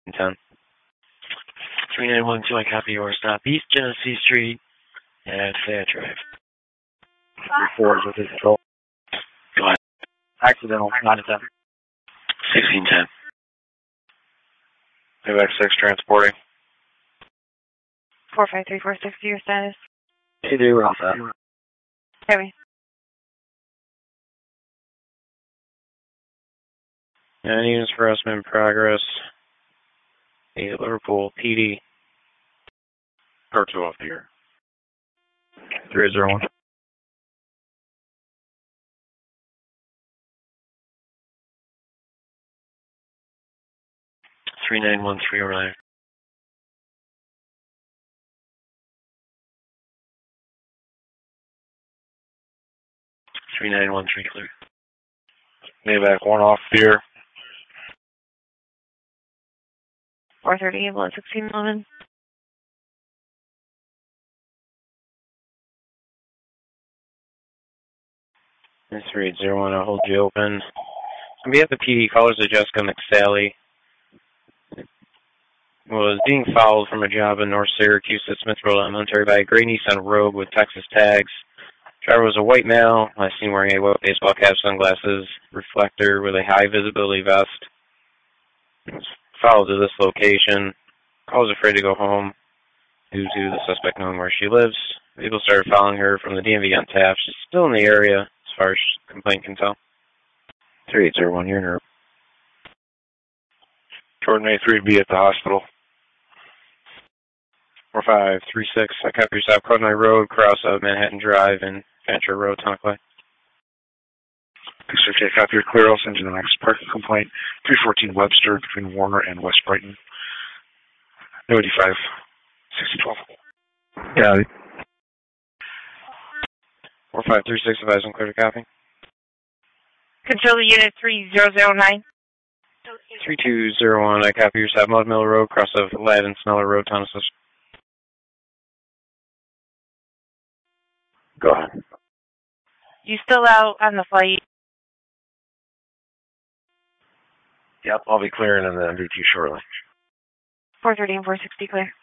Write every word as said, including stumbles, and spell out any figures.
ten. three nine one two, I copy your stop. East Genesee Street at Fayette Drive. three four is with his control. Go ahead. Accidental, nine to ten. sixteen ten. Payback six, transporting. four five three four six, your status. Hey, do we're all set. Heavy. Nine units for harassment in progress. eight Liverpool P D. Or two off here. three zero one. three nine one three arrived. three nine one three clear. Payback one off here. four thirty, able at sixteen eleven. three eight zero one, I'll hold you open. On behalf of the P D, callers of Jessica McSally was being followed from a job in North Syracuse at Smith Road Elementary by a gray Nissan Rogue with Texas tags. Driver was a white male, last seen wearing a white baseball cap, sunglasses, reflector with a high visibility vest. Followed to this location. Caller's afraid to go home due to the suspect knowing where she lives. People started following her from the D M V on tap. She's still in the area as far as complaint can tell. three eight zero one, you're in her. Jordan A three B at the hospital. four five three six, I copy your stop. Courtenay Road, cross of Manhattan Drive and Fancher Road, Tonaway. six fifty, I copy your clear. I'll send you the next parking complaint. three fourteen Webster between Warner and West Brighton. No eighty-five, sixty twelve. Yeah. four five three six, advise on clear to copy. Control the unit three zero zero nine. three two zero one, I copy your stop. Mud Mill Road, cross of Ladd and Sneller Road, Tonaway. Go ahead. You still out on the flight? Yep, I'll be clearing in the M V T shortly. four thirty and four sixty clear.